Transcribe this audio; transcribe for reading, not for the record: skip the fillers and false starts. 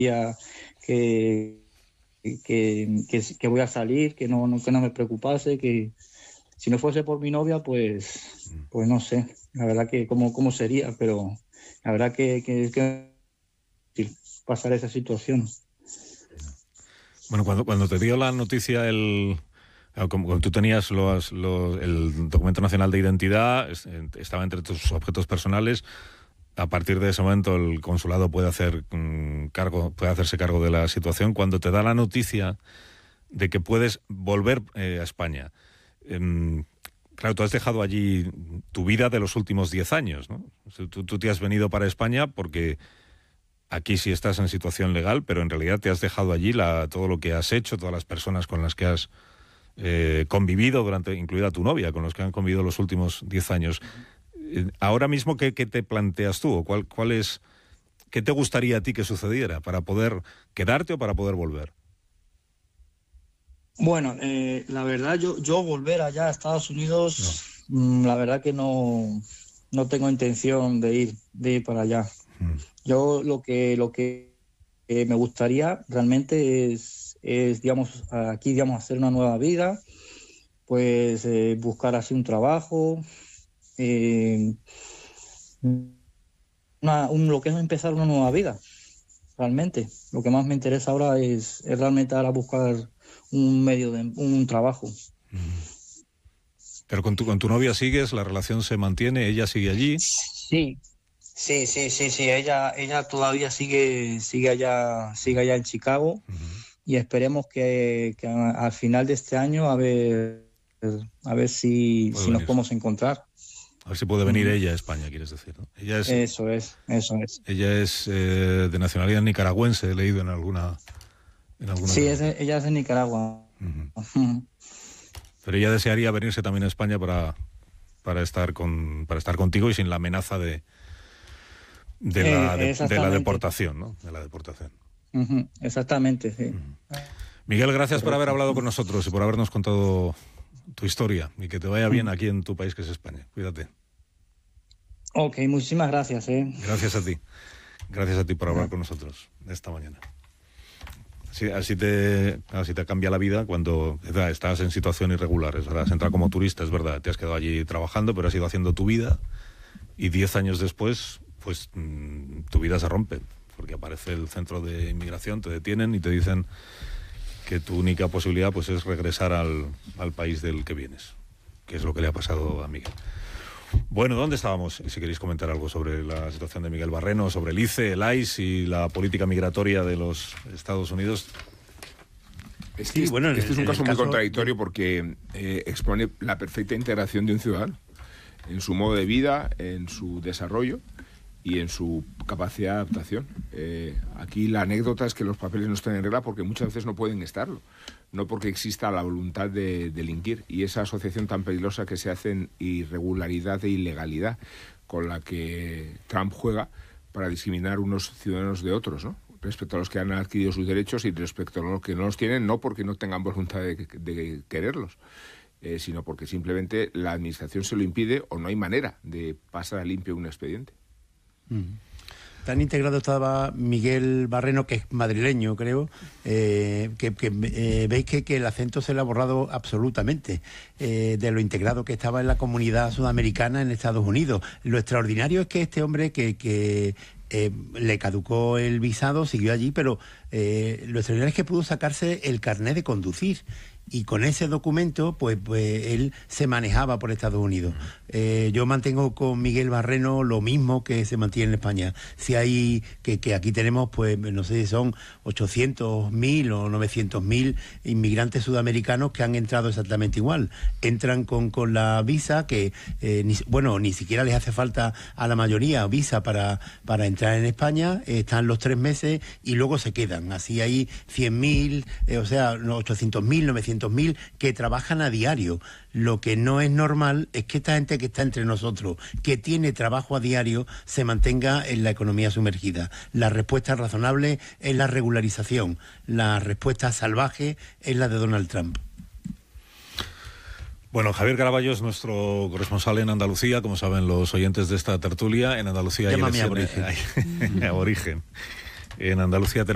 que, que voy a salir, que no me preocupase, que si no fuese por mi novia, pues no sé, la verdad que cómo sería, pero la verdad que pasar esa situación. Bueno, cuando te dio la noticia como tú tenías el documento nacional de identidad, estaba entre tus objetos personales. A partir de ese momento el consulado puede hacerse cargo de la situación. Cuando te da la noticia de que puedes volver a España, claro, tú has dejado allí tu vida de los últimos 10 años, ¿no? Tú te has venido para España porque aquí sí estás en situación legal, pero en realidad te has dejado allí todo lo que has hecho, todas las personas con las que has convivido, incluida tu novia, con los que han convivido los últimos 10 años. Ahora mismo, ¿qué te planteas tú? ¿Qué te gustaría a ti que sucediera para poder quedarte o para poder volver? Bueno, la verdad, yo volver allá a Estados Unidos, la verdad que no tengo intención de ir para allá. Yo lo que me gustaría realmente es digamos, aquí, digamos, hacer una nueva vida, pues buscar así un trabajo, lo que es empezar una nueva vida, realmente. Lo que más me interesa ahora es realmente ahora buscar un trabajo. Pero con tu novia sigues, la relación se mantiene, ella sigue allí. Sí. Ella todavía sigue allá en Chicago, y esperemos que al final de este año a ver si nos podemos encontrar. A ver si puede venir ella a España, quieres decir, ¿no? Eso es. Ella es de nacionalidad nicaragüense, he leído en alguna. Sí, ella es de Nicaragua. Pero ella desearía venirse también a España para estar contigo y sin la amenaza de la deportación, ¿no? De la deportación. Exactamente, sí. Miguel, gracias por haber hablado con nosotros y por habernos contado tu historia, y que te vaya bien aquí en tu país, que es España. Cuídate. Ok, muchísimas gracias. Gracias a ti por hablar con nosotros esta mañana. Así te cambia la vida cuando estás en situación irregular. Has entrado como turista, es verdad, te has quedado allí trabajando, pero has ido haciendo tu vida, y 10 años después, pues tu vida se rompe, porque aparece el centro de inmigración, te detienen y te dicen que tu única posibilidad pues es regresar al país del que vienes, que es lo que le ha pasado a Miguel. Bueno, ¿dónde estábamos? Si queréis comentar algo sobre la situación de Miguel Barreno, sobre el ICE, el ICE y la política migratoria de los Estados Unidos. Este es un caso muy contradictorio porque expone la perfecta integración de un ciudadano en su modo de vida, en su desarrollo y en su capacidad de adaptación. Aquí la anécdota es que los papeles no están en regla porque muchas veces no pueden estarlo, no porque exista la voluntad de delinquir, y esa asociación tan peligrosa que se hace en irregularidad e ilegalidad con la que Trump juega para discriminar unos ciudadanos de otros, ¿no? Respecto a los que han adquirido sus derechos y respecto a los que no los tienen, no porque no tengan voluntad de quererlos, sino porque simplemente la administración se lo impide o no hay manera de pasar a limpio un expediente. Tan integrado estaba Miguel Barreno, que es madrileño, creo, veis que el acento se le ha borrado absolutamente, de lo integrado que estaba en la comunidad sudamericana en Estados Unidos. Lo extraordinario es que este hombre que le caducó el visado, siguió allí, pero lo extraordinario es que pudo sacarse el carnet de conducir, y con ese documento pues él se manejaba por Estados Unidos. Yo mantengo con Miguel Barreno lo mismo que se mantiene en España. Si hay que aquí tenemos, pues no sé si son 800.000 o 900.000 inmigrantes sudamericanos que han entrado exactamente igual. Entran con la visa que ni siquiera les hace falta a la mayoría visa para entrar en España, están los 3 meses y luego se quedan. Así hay 100.000, 800.000, 900.000 que trabajan a diario. Lo que no es normal es que esta gente que está entre nosotros, que tiene trabajo a diario, se mantenga en la economía sumergida. La respuesta razonable es la regularización. La respuesta salvaje es la de Donald Trump. Bueno, Javier Caraballo es nuestro corresponsal en Andalucía, como saben los oyentes de esta tertulia. En Andalucía hay aborigen. aborigen. En Andalucía